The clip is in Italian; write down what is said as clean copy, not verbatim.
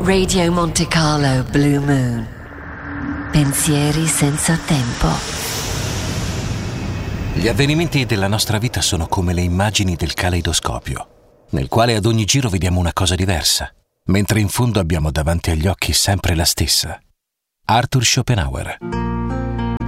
Radio Monte Carlo Blue Moon. Pensieri senza tempo. Gli avvenimenti della nostra vita sono come le immagini del caleidoscopio, nel quale ad ogni giro vediamo una cosa diversa, mentre in fondo abbiamo davanti agli occhi sempre la stessa. Arthur Schopenhauer.